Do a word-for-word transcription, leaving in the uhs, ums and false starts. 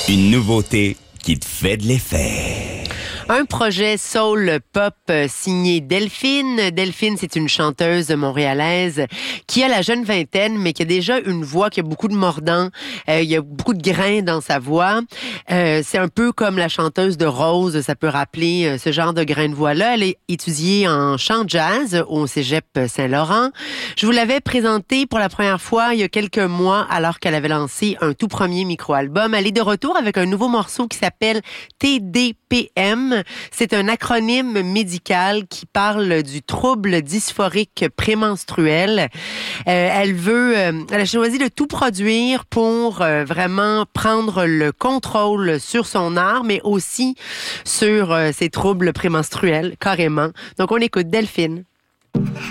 Une nouveauté qui te fait de l'effet. Un projet soul pop signé Delphine. Delphine, c'est une chanteuse montréalaise qui a la jeune vingtaine, mais qui a déjà une voix qui a beaucoup de mordant. Euh, il y a beaucoup de grains dans sa voix. Euh, c'est un peu comme la chanteuse de Rose, ça peut rappeler euh, ce genre de grains de voix-là. Elle est étudiée en chant jazz au Cégep Saint-Laurent. Je vous l'avais présentée pour la première fois il y a quelques mois, alors qu'elle avait lancé un tout premier micro-album. Elle est de retour avec un nouveau morceau qui s'appelle T D P M. C'est un acronyme médical qui parle du trouble dysphorique prémenstruel. Euh, elle veut, euh, elle a choisi de tout produire pour euh, vraiment prendre le contrôle sur son art, mais aussi sur euh, ses troubles prémenstruels, carrément. Donc, on écoute Delphine.